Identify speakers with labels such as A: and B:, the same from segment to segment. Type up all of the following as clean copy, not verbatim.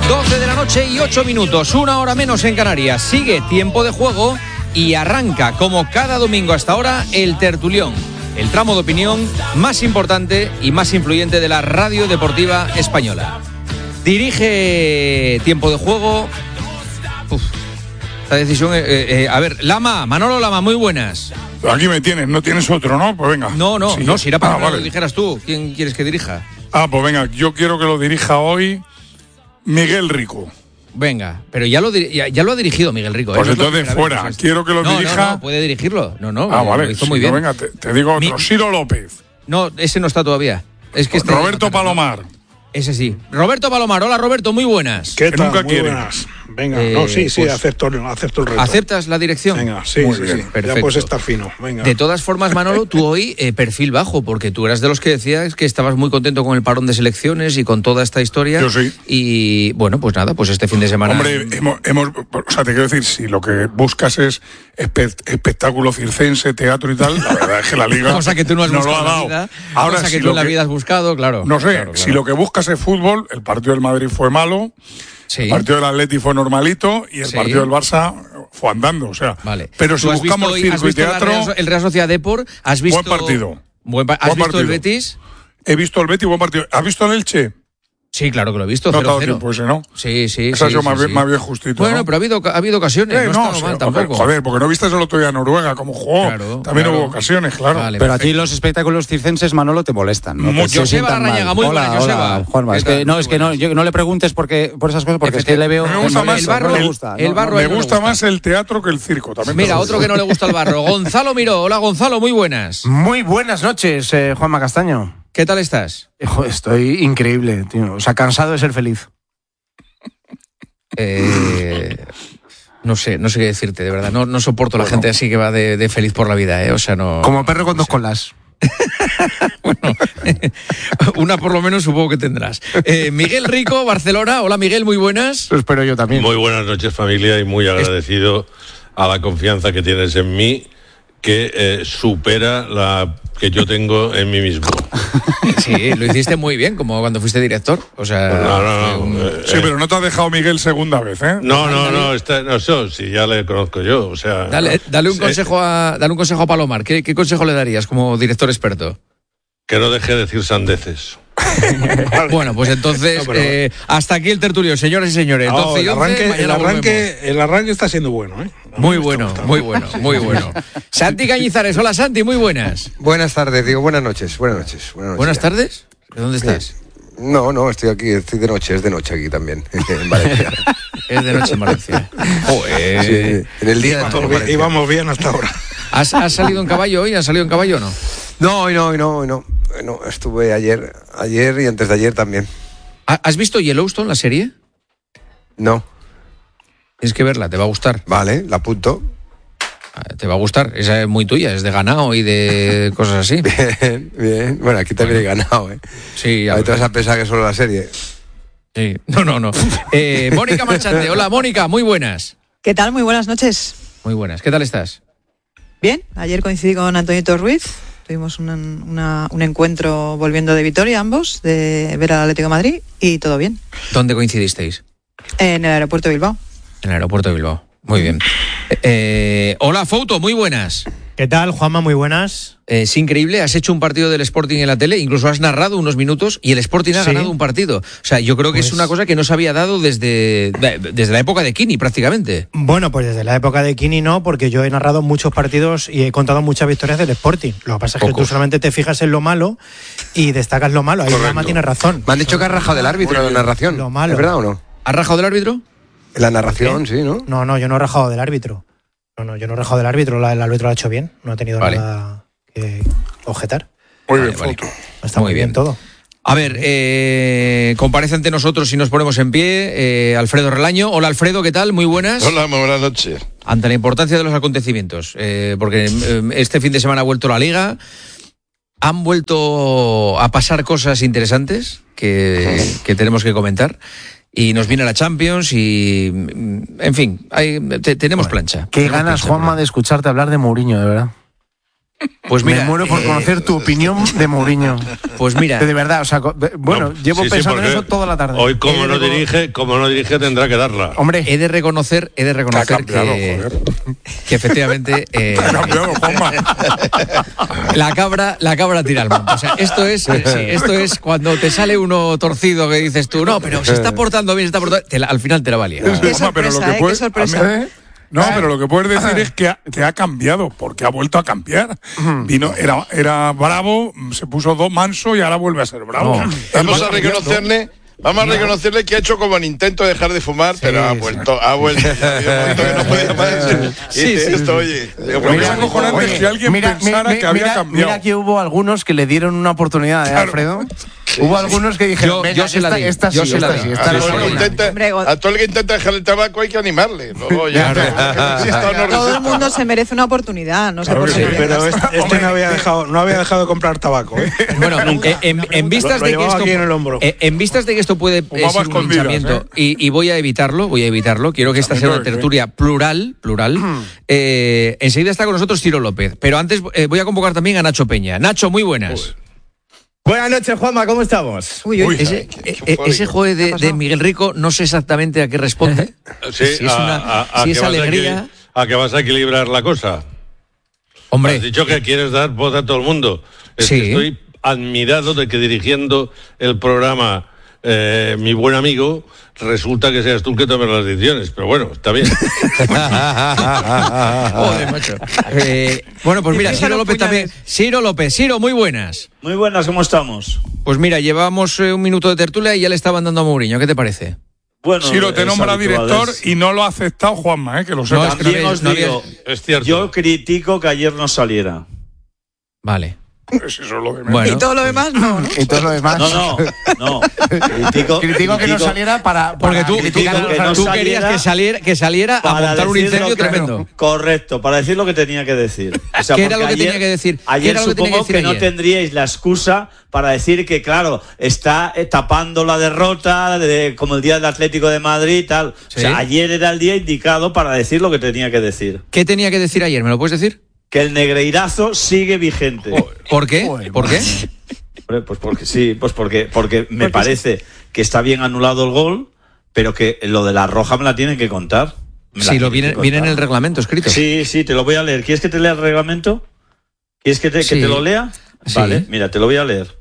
A: 12 de la noche y 8 minutos, una hora menos en Canarias. Sigue tiempo de juego y arranca, como cada domingo hasta ahora, el tertulión. El tramo de opinión más importante y más influyente de la radio deportiva española. Dirige tiempo de juego. Esta decisión. A ver, Manolo Lama, muy buenas.
B: Aquí me tienes, no tienes otro, ¿no? Pues venga.
A: No, si era para que
B: vale.
A: lo dijeras tú. ¿Quién quieres que dirija?
B: Pues venga, yo quiero que lo dirija hoy Miguel Rico.
A: Venga, pero ya lo ha dirigido Miguel Rico.
B: Pues entonces fuera, quiero que lo dirija.
A: No, puede dirigirlo.
B: Vale,
A: lo hizo muy bien.
B: Venga, te digo otro, Ciro López.
A: No, ese no está todavía. Es que
B: Roberto Palomar.
A: Ese sí. Roberto Palomar, hola Roberto, muy buenas.
C: ¿Qué tal?
B: Nunca
C: muy
B: quiere.
C: buenas. Venga, sí,
A: pues,
C: acepto el reto.
A: ¿Aceptas la dirección?
C: Venga, sí.
A: Perfecto.
C: Ya puedes estar fino. Venga.
A: De todas formas, Manolo, tú hoy perfil bajo, porque tú eras de los que decías que estabas muy contento con el parón de selecciones y con toda esta historia.
B: Yo sí.
A: Y bueno, pues nada, pues este fin de semana.
B: Hombre, te quiero decir, si lo que buscas es espectáculo circense, teatro y tal, la verdad es que la Liga
A: cosa que tú no has buscado
B: lo ha dado.
A: en la vida,
B: Ahora,
A: cosa que
B: si
A: tú en la vida has buscado, claro.
B: No sé,
A: claro.
B: si lo que buscas es fútbol, el partido del Madrid fue malo.
A: Sí.
B: El partido del Atleti fue normalito y el partido del Barça fue andando, o sea.
A: Vale.
B: Pero si buscamos circo y teatro,
A: el Real Sociedad Depor, ¿has visto?
B: Buen partido.
A: ¿Has visto el Betis?
B: He visto el Betis, buen partido. ¿Has visto el Elche?
A: Sí, claro que lo he visto.
B: No ha
A: 0-0.
B: dado tiempo ese, ¿no?
A: Sí.
B: Esa ha sido más bien justito.
A: Bueno,
B: ¿no?
A: pero ha habido ocasiones. No ha estado mal tampoco.
B: Joder, porque no viste el otro día a Noruega como jugó. También hubo ocasiones, claro.
A: Vale,
D: pero a ti los espectáculos circenses, Manolo, te molestan, ¿no?
A: Joseba Larrañaga, muy buena, Joseba.
D: Juanma, no le preguntes por esas cosas, porque es que le veo.
B: Me gusta más
A: el barro.
B: Me gusta más el teatro que el circo. También.
A: Mira, otro que no le gusta el barro. Gonzalo Miró. Hola, Gonzalo, muy buenas.
E: Muy buenas noches, Juanma Castaño.
A: ¿Qué tal estás?
E: Estoy increíble, tío. O sea, cansado de ser feliz.
A: No sé qué decirte, de verdad. No soporto la gente así que va de feliz por la vida, O sea, no.
E: Como perro con dos colas.
A: Bueno, una por lo menos supongo que tendrás. Miguel Rico, Barcelona. Hola, Miguel, muy buenas.
E: Lo espero yo también.
F: Muy buenas noches, familia, y muy agradecido a la confianza que tienes en mí, que supera la que yo tengo en mí mismo.
A: Sí, lo hiciste muy bien, como cuando fuiste director. O sea,
B: sí, pero no te ha dejado Miguel segunda vez, ¿eh?
F: No, eso sí, ya le conozco yo, o sea.
A: Dale un consejo a Palomar. ¿Qué consejo le darías como director experto?
F: Que no deje de decir sandeces.
A: Bueno, pues entonces hasta aquí el tertulio, señoras y señores.
C: El arranque está siendo bueno, ¿eh?
A: Muy bueno. Santi Cañizares, hola Santi, muy buenas.
G: Buenas tardes, digo, buenas noches.
A: Buenas tardes. ¿De dónde estás?
G: No, estoy aquí, estoy de noche, es de noche aquí también, en Valencia.
A: Es de noche en Valencia.
G: Sí, en el día de todo.
C: Íbamos bien hasta ahora.
A: ¿Has salido en caballo hoy? ¿Has salido en caballo o no?
G: No, hoy no. No, estuve ayer y antes de ayer también.
A: ¿Has visto Yellowstone, la serie?
G: No.
A: Tienes que verla, te va a gustar.
G: Vale, la apunto.
A: Te va a gustar, esa es muy tuya, es de ganado y de cosas así.
G: Bien. Bueno, aquí también hay ganado, ¿eh?
A: Sí.
G: Ahí te vas a pensar que solo la serie.
A: Sí, no. Mónica Marchante, hola Mónica, muy buenas.
H: ¿Qué tal? Muy buenas noches.
A: Muy buenas, ¿qué tal estás?
H: Bien, ayer coincidí con Antonito Ruiz. Tuvimos un encuentro volviendo de Vitoria ambos, de ver al Atlético de Madrid, y todo bien.
A: ¿Dónde coincidisteis?
H: En el aeropuerto de Bilbao.
A: En el aeropuerto de Bilbao, muy bien. Hola Fouto, muy buenas.
I: ¿Qué tal, Juanma? Muy buenas.
A: Es increíble, has hecho un partido del Sporting en la tele, incluso has narrado unos minutos y el Sporting ha ganado un partido. O sea, yo creo que es una cosa que no se había dado desde la época de Kini prácticamente.
I: Bueno, pues desde la época de Kini no, porque yo he narrado muchos partidos y he contado muchas victorias del Sporting. Lo que pasa es que tú solamente te fijas en lo malo y destacas lo malo. Ahí Juanma tiene razón.
G: Me han dicho que has rajado del árbitro en la narración.
I: Lo malo.
G: ¿Es verdad o no?
A: ¿Has rajado del árbitro?
G: En la narración, sí, ¿no?
I: No, yo no he rajado del árbitro. No, yo no he rajado del árbitro. El árbitro lo ha hecho bien. No ha tenido nada que objetar.
B: Muy bien, Fouto.
I: Está muy bien todo.
A: A ver, comparece ante nosotros y nos ponemos en pie Alfredo Relaño. Hola Alfredo, ¿qué tal? Muy buenas.
F: Hola, muy buenas noches.
A: Ante la importancia de los acontecimientos, porque este fin de semana ha vuelto la Liga, han vuelto a pasar cosas interesantes que tenemos que comentar. Y nos viene la Champions y, en fin, tenemos plancha.
E: Qué ganas, Juanma, de escucharte hablar de Mourinho, de verdad.
A: Pues mira,
E: me muero por conocer tu opinión de Mourinho.
A: Pues mira,
E: de verdad, o sea, bueno, llevo pensando en eso toda la tarde.
F: Hoy como no dirige tendrá que darla.
E: Hombre,
A: he de reconocer que efectivamente la cabra tira al monte. O sea, esto es cuando te sale uno torcido que dices tú, no, pero se está portando bien, al final te la valía.
H: Qué sorpresa, qué sorpresa.
B: No, pero lo que puedes decir es que ha cambiado, porque ha vuelto a cambiar. Vino, era bravo, se puso manso y ahora vuelve a ser bravo.
J: No. Vamos a reconocerle que ha hecho como el intento de dejar de fumar, pero ha vuelto. No podía más.
B: Si alguien pensara que había cambiado.
E: Mira que hubo algunos que le dieron una oportunidad, Alfredo. Hubo algunos que dijeron,
A: yo se la di.
J: A todo el que intenta dejar el tabaco hay que animarle.
H: Todo el mundo se merece una oportunidad, no sé por qué.
C: Pero no había dejado de comprar tabaco.
A: Bueno, en vistas de que esto puede ser un linchamiento y voy a evitarlo, quiero que esta sea una tertulia plural. Enseguida está con nosotros Ciro López, pero antes voy a convocar también a Nacho Peña. Nacho, muy buenas.
K: Buenas noches, Juanma, ¿cómo estamos?
A: Ese juego de Miguel Rico no sé exactamente a qué responde.
F: Sí,
A: si es alegría.
F: ¿A que vas a equilibrar la cosa?
A: Hombre.
F: Has dicho que quieres dar voz a todo el mundo.
A: Sí.
F: Estoy admirado de que dirigiendo el programa mi buen amigo, resulta que seas tú el que tomes las decisiones, pero bueno, está bien.
A: Joder, macho. Bueno, pues mira, Ciro López también. Ciro, muy buenas.
K: Muy buenas, ¿cómo estamos?
A: Pues mira, llevamos un minuto de tertulia y ya le estaban dando a Mourinho, ¿qué te parece?
J: Bueno,
B: Ciro te nombra director y no lo ha aceptado Juanma, que lo sepas.
K: También os digo,
F: es cierto.
K: Yo critico que ayer no saliera.
A: Vale.
B: Pues eso es lo de menos.
H: Bueno. Y todo lo demás no.
E: Y todo lo demás.
K: No.
E: Critico que no saliera para
A: porque tú
K: no
A: querías que saliera a montar un incendio tremendo.
K: Correcto, para decir lo que tenía que decir. O sea,
A: ¿qué era lo que tenía que decir?
K: Ayer supongo que no tendríais la excusa para decir que, claro, está tapando la derrota como el día del Atlético de Madrid y tal. ¿Sí? O sea, ayer era el día indicado para decir lo que tenía que decir.
A: ¿Qué tenía que decir ayer? ¿Me lo puedes decir?
K: Que el negreirazo sigue vigente.
A: ¿Por qué? ¿Por qué?
K: Pues porque sí, porque me parece que está bien anulado el gol, pero que lo de la roja me la tienen que contar.
A: Sí, viene en el reglamento escrito.
K: Sí, te lo voy a leer. ¿Quieres que te lea el reglamento? ¿Quieres que te lo lea? Sí. Vale, mira, te lo voy a leer.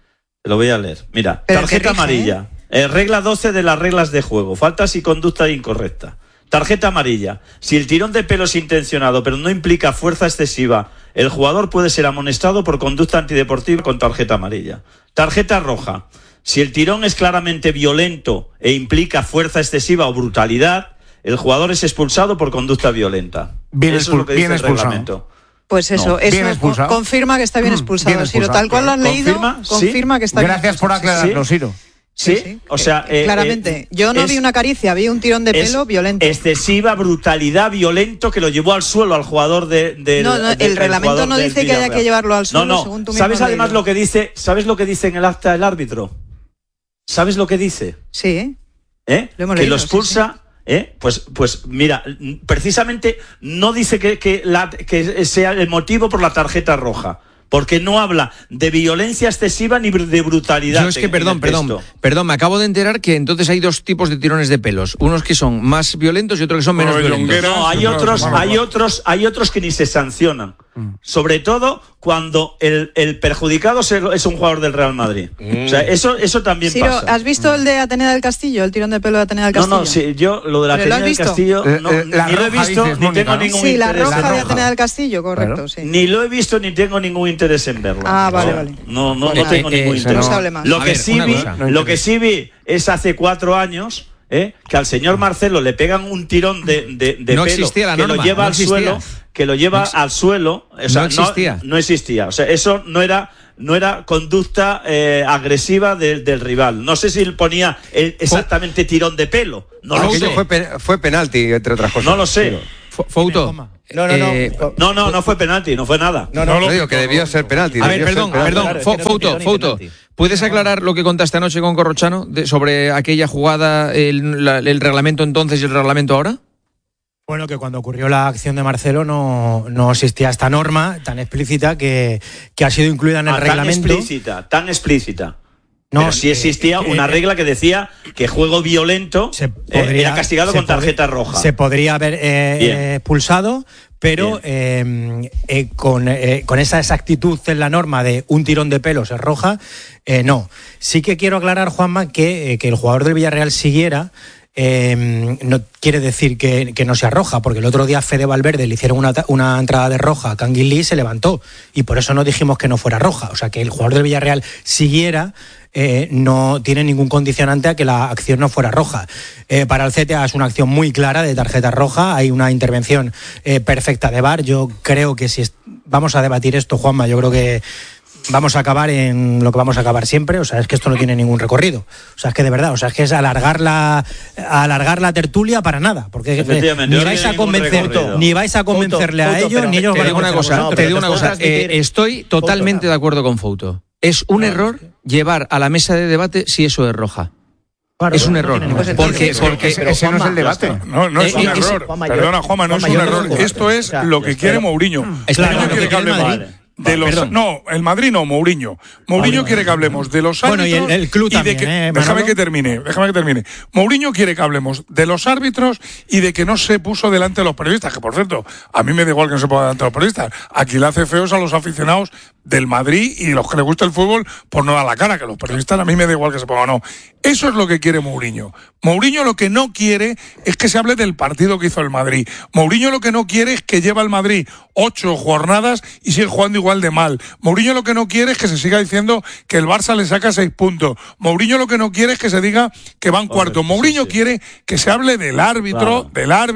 K: Mira, tarjeta amarilla. Regla 12 de las reglas de juego. Faltas y conducta incorrecta. Tarjeta amarilla. Si el tirón de pelo es intencionado pero no implica fuerza excesiva, el jugador puede ser amonestado por conducta antideportiva con tarjeta amarilla. Tarjeta roja. Si el tirón es claramente violento e implica fuerza excesiva o brutalidad, el jugador es expulsado por conducta violenta. Eso es lo que dice el reglamento.
H: Pues eso, confirma que está bien expulsado, Ciro. Tal cual lo has leído, confirma que está bien expulsado.
E: Gracias por aclararlo, Ciro.
K: Sí, o sea,
H: claramente. Yo no vi una caricia, vi un tirón de pelo violento.
K: Excesiva brutalidad, violento, que lo llevó al suelo al jugador
H: el reglamento no dice que haya que llevarlo al suelo. Según tú mismo.
K: ¿Sabes además lo que dice? ¿Sabes lo que dice en el acta del árbitro? ¿Sabes lo que dice?
H: Sí.
K: Que lo expulsa. Pues mira, precisamente no dice que sea el motivo por la tarjeta roja. Porque no habla de violencia excesiva ni de brutalidad.
A: Yo es que, perdón, me acabo de enterar que entonces hay dos tipos de tirones de pelos. Unos que son más violentos y otros que son menos violentos.
K: No, hay otros que ni se sancionan. Sobre todo cuando el perjudicado es un jugador del Real Madrid. O sea, eso también pasa.
H: ¿Has visto el de Atenea del Castillo? El tirón de pelo de Atenea del Castillo.
K: No, sí, yo lo de la Atenea del Castillo ni lo he visto, ni tengo ningún interés.
H: Sí, la roja de Atenea del Castillo, correcto, sí.
K: Ni lo he visto ni tengo ningún interés en verlo.
H: Vale.
K: No tengo ningún interés. Lo que sí vi es hace 4 años que al señor Marcelo le pegan un tirón de pelo que lo lleva al suelo, o sea, no existía. O sea, eso no era conducta agresiva del rival. No sé si él ponía exactamente tirón de pelo. No lo sé.
G: Fue penalti, entre otras cosas.
K: No lo sé.
A: Fouto.
K: No fue penalti, no fue nada.
G: No, digo que debió ser penalti.
A: A ver, perdón, Fouto. ¿Puedes aclarar lo que contaste anoche con Corrochano sobre aquella jugada, el reglamento entonces y el reglamento ahora?
I: Bueno, que cuando ocurrió la acción de Marcelo no existía esta norma tan explícita que ha sido incluida en el reglamento.
K: Tan explícita. No, pero sí existía una regla que decía que juego violento era castigado con tarjeta roja.
I: Se podría haber expulsado, pero con esa exactitud en la norma de un tirón de pelos es roja, no. Sí que quiero aclarar, Juanma, que el jugador del Villarreal siguiera. No quiere decir que no sea roja, porque el otro día a Fede Valverde le hicieron una entrada de roja a Kangin Lee y se levantó, y por eso no dijimos que no fuera roja. O sea, que el jugador del Villarreal siguiera no tiene ningún condicionante a que la acción no fuera roja. Para el CTA es una acción muy clara de tarjeta roja, hay una intervención perfecta de VAR. Yo creo que si vamos a debatir esto, Juanma, yo creo que vamos a acabar en lo que vamos a acabar siempre. O sea, es que esto no tiene ningún recorrido. O sea, es que de verdad, o sea, es que es alargar la tertulia para nada, porque ni vais a convencerle a ellos, ni ellos van a convencerle.
A: Te digo una cosa, estoy totalmente de acuerdo con Fouto. Es un error llevar a la mesa de debate si eso es roja. Claro, es un error, porque
E: ese no es el debate.
B: No es un error. Perdona, Juanma, no es un error. Esto es lo que quiere Mourinho. Mourinho quiere que hablemos de los... No, el Madrid no, Mourinho. Mourinho quiere que hablemos de los árbitros.
I: Bueno, y el club también,
B: déjame que termine. Mourinho quiere que hablemos de los árbitros y de que no se puso delante de los periodistas, que por cierto, a mí me da igual que no se ponga delante de los periodistas. Aquí le hace feos a los aficionados del Madrid y los que les gusta el fútbol por no dar la cara, que los periodistas a mí me da igual que se pongan o no. Eso es lo que quiere Mourinho. Mourinho lo que no quiere es que se hable del partido que hizo el Madrid. Mourinho lo que no quiere es que lleva al Madrid 8 jornadas y sigue jugando igual de mal. Mourinho lo que no quiere es que se siga diciendo que el Barça le saca 6 puntos. Mourinho lo que no quiere es que se diga que van cuartos. Mourinho quiere que se hable del árbitro,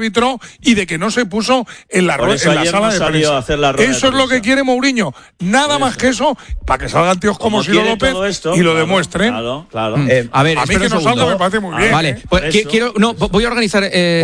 B: y de que no se puso en la sala de prensa. Eso es lo que quiere Mourinho. Nada más que eso, para que salgan tíos como Ciro López y lo demuestren.
K: Claro.
A: A ver,
B: a mí que no salga me parece muy bien.
A: Vale, pues voy a organizar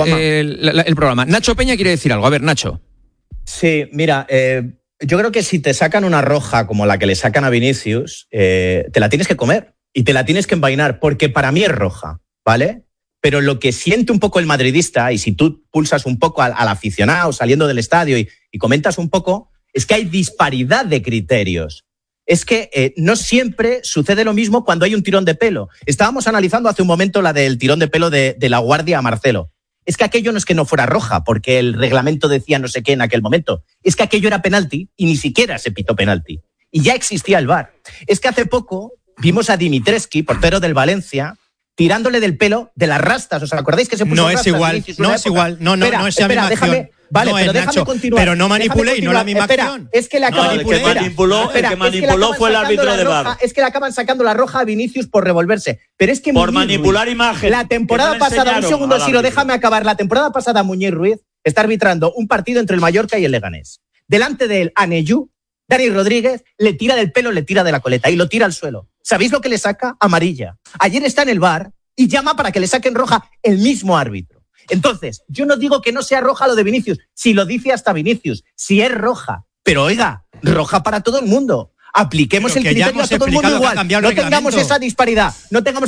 A: el programa. Nacho Peña quiere decir algo. A ver, Nacho.
L: Sí, mira, yo creo que si te sacan una roja como la que le sacan a Vinicius, te la tienes que comer y te la tienes que envainar, porque para mí es roja, ¿vale? Pero lo que siente un poco el madridista, y si tú pulsas un poco al aficionado saliendo del estadio y comentas un poco, es que hay disparidad de criterios. Es que no siempre sucede lo mismo cuando hay un tirón de pelo. Estábamos analizando hace un momento la del tirón de pelo de La Guardia a Marcelo. Es que aquello no es que no fuera roja, porque el reglamento decía no sé qué en aquel momento. Es que aquello era penalti y ni siquiera se pitó penalti. Y ya existía el VAR. Es que hace poco vimos a Dimitrescu, portero del Valencia, tirándole del pelo de las rastas. ¿Os acordáis que se puso rastas?
I: No es igual. No es la misma acción.
L: Vale,
I: no
L: pero déjame
I: Nacho,
L: continuar.
I: Pero no manipuléis, no la misma acción.
L: Es que le acaban
K: el que manipuló fue el árbitro de VAR.
L: Es que le acaban sacando la roja a Vinicius por revolverse. Pero es que
K: por manipular imagen.
L: La temporada pasada, un segundo, Ciro, déjame acabar. La temporada pasada Muñiz Ruiz está arbitrando un partido entre el Mallorca y el Leganés. Delante del Aneyú, Dani Rodríguez le tira del pelo, le tira de la coleta y lo tira al suelo. ¿Sabéis lo que le saca? Amarilla. Ayer está en el VAR y llama para que le saquen roja el mismo árbitro. Entonces, yo no digo que no sea roja lo de Vinicius, si lo dice hasta Vinicius, si es roja. Pero oiga, roja para todo el mundo. Apliquemos el criterio a todo el mundo igual. No tengamos esa disparidad. No tengamos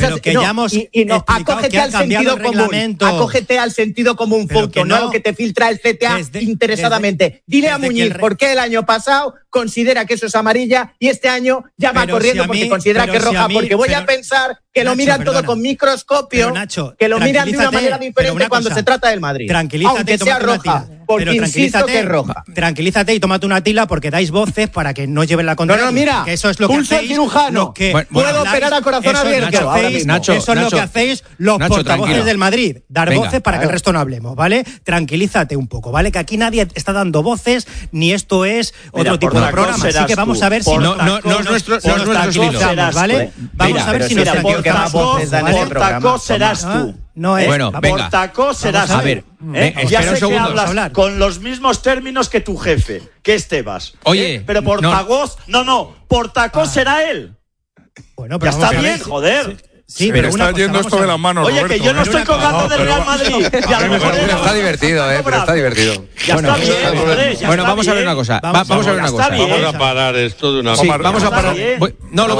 L: acógete al sentido común. Acógete al sentido común, Fouto, no a lo que te filtra el CTA interesadamente. Dile a Muñiz por qué el año pasado considera que eso es amarilla y este año ya va corriendo porque considera que es roja. Porque voy a pensar que lo miran todo con microscopio, que lo miran de una manera diferente cuando se trata del Madrid. Aunque sea roja, porque insisto que es roja.
I: Tranquilízate y tómate una tila porque dais voces para que no lleven la contraria.
L: Mira,
I: que eso es lo que
L: pulso
I: hacéis,
L: cirujano. Puedo operar a corazón abierto.
I: Eso es lo que hacéis los portavoces del Madrid. Dar voces para que el resto no hablemos, ¿vale? Tranquilízate un poco, ¿vale? Que aquí nadie está dando voces, ni esto es otro tipo de programa. Así que vamos a ver si
A: no es nuestro estilo,
I: ¿vale? Vamos a ver si nos
K: Portacó serás tú.
I: No es.
A: Bueno, venga.
K: Portacó serás tú.
A: A ver,
K: ya sé que hablas con los mismos términos que tu jefe, que es Tebas.
A: Oye,
K: pero Portacós, Portacó será él.
I: Bueno, pero
K: ya está bien, joder.
B: Sí, pero está yendo esto de las manos,
K: Oye,
B: Roberto,
K: que yo no estoy colgando del Real Madrid.
G: Está divertido, pero está divertido.
A: Bueno, vamos a ver una cosa. Vamos a ver una cosa.
F: Vamos a parar esto de una vez.
A: Vamos a parar. No,